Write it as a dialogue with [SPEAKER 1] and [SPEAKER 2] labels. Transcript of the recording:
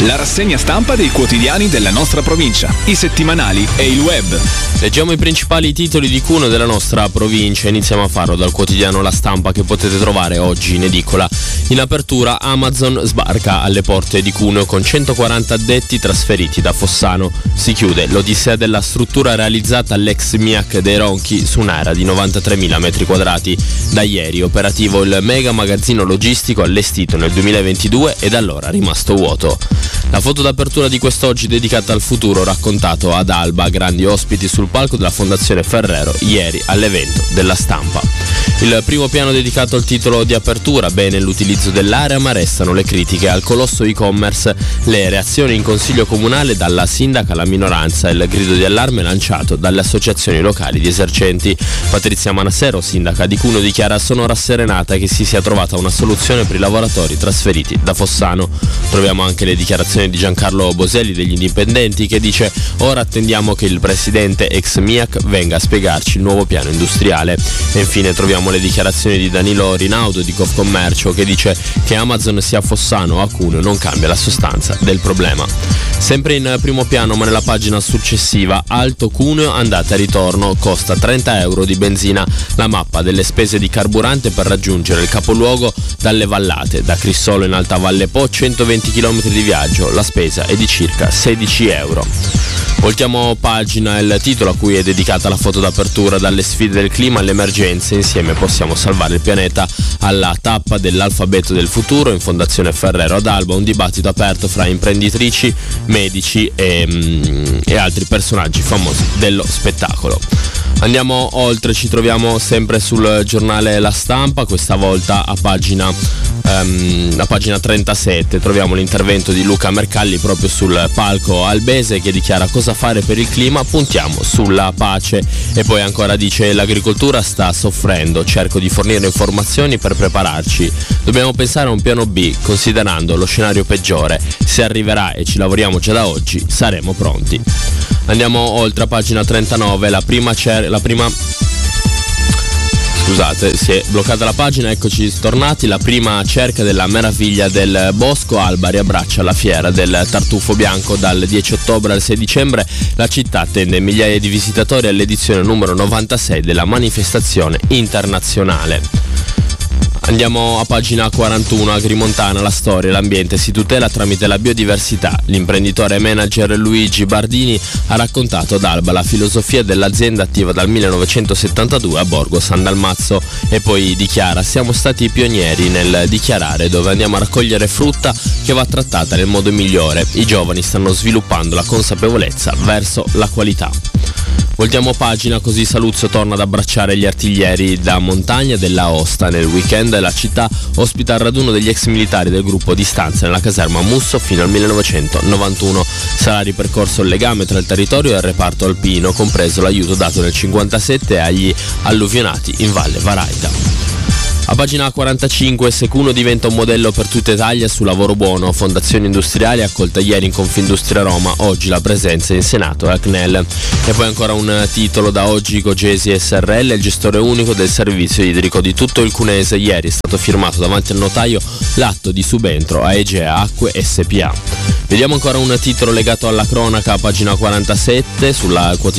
[SPEAKER 1] La rassegna stampa dei quotidiani della nostra provincia, i settimanali e il web.
[SPEAKER 2] Leggiamo i principali titoli di Cuneo della nostra provincia. Iniziamo a farlo dal quotidiano La Stampa, che potete trovare oggi in edicola. In apertura, Amazon sbarca alle porte di Cuneo con 140 addetti trasferiti da Fossano. Si chiude l'odissea della struttura realizzata all'ex MIAC dei Ronchi su un'area di 93.000 metri quadrati. Da ieri operativo il mega magazzino logistico allestito nel 2022 e da allora rimasto vuoto. La foto d'apertura di quest'oggi dedicata al futuro, raccontato ad Alba, grandi ospiti sul palco della Fondazione Ferrero ieri all'evento della Stampa. Il primo piano dedicato al titolo di apertura, bene l'utilizzo dell'area, ma restano le critiche al colosso e-commerce, le reazioni in consiglio comunale dalla sindaca alla minoranza e il grido di allarme lanciato dalle associazioni locali di esercenti. Patrizia Manassero, sindaca di Cuneo, dichiara: sono rasserenata che si sia trovata una soluzione per i lavoratori trasferiti da Fossano. Troviamo anche le dichiarazioni di Giancarlo Boselli degli Indipendenti, che dice: ora attendiamo che il presidente ex MIAC venga a spiegarci il nuovo piano industriale. E infine troviamo le dichiarazioni di Danilo Rinaudo di Confcommercio, che dice che Amazon sia a Fossano o a Cuneo non cambia la sostanza del problema. Sempre in primo piano, ma nella pagina successiva, Alto Cuneo andata e ritorno, costa 30 euro di benzina. La mappa delle spese di carburante per raggiungere il capoluogo dalle vallate, da Crissolo in Alta Valle Po, 120 km di viaggio, la spesa è di circa 16 euro. Voltiamo pagina, il titolo a cui è dedicata la foto d'apertura: dalle sfide del clima alle emergenze, insieme possiamo salvare il pianeta. Alla tappa dell'alfabeto del futuro in Fondazione Ferrero ad Alba, un dibattito aperto fra imprenditrici, medici e altri personaggi famosi dello spettacolo. Andiamo oltre, ci troviamo sempre sul giornale La Stampa, questa volta a pagina 37 troviamo l'intervento di Luca Mercalli proprio sul palco albese, che dichiara: cosa fare per il clima, puntiamo sulla pace. E poi ancora dice: l'agricoltura sta soffrendo, cerco di fornire informazioni per prepararci, dobbiamo pensare a un piano B considerando lo scenario peggiore, se arriverà e ci lavoriamo già da oggi saremo pronti. Andiamo oltre a pagina 39, Scusate, si è bloccata la pagina, eccoci tornati. La prima cerca della meraviglia del bosco. Alba riabbraccia la fiera del tartufo bianco dal 10 ottobre al 6 dicembre. La città attende migliaia di visitatori all'edizione numero 96 della manifestazione internazionale. Andiamo a pagina 41, Agrimontana, la storia e l'ambiente si tutela tramite la biodiversità. L'imprenditore e manager Luigi Bardini ha raccontato ad Alba la filosofia dell'azienda attiva dal 1972 a Borgo San Dalmazzo e poi dichiara: siamo stati i pionieri nel dichiarare dove andiamo a raccogliere frutta che va trattata nel modo migliore. I giovani stanno sviluppando la consapevolezza verso la qualità. Voltiamo pagina, così Saluzzo torna ad abbracciare gli artiglieri da montagna dell'Aosta. Nel weekend la città ospita il raduno degli ex militari del gruppo di stanza nella caserma Musso fino al 1991. Sarà ripercorso il legame tra il territorio e il reparto alpino, compreso l'aiuto dato nel 1957 agli alluvionati in Valle Varaida. A pagina 45, se Cuneo diventa un modello per tutta Italia su lavoro buono, Fondazione Industriale accolta ieri in Confindustria Roma, oggi la presenza in Senato e al CNEL. E poi ancora un titolo: da oggi Cogesi SRL, il gestore unico del servizio idrico di tutto il Cuneese. Ieri è stato firmato davanti al notaio l'atto di subentro a Egea Acque SPA. Vediamo ancora un titolo legato alla cronaca a pagina 47 sulla quotidiana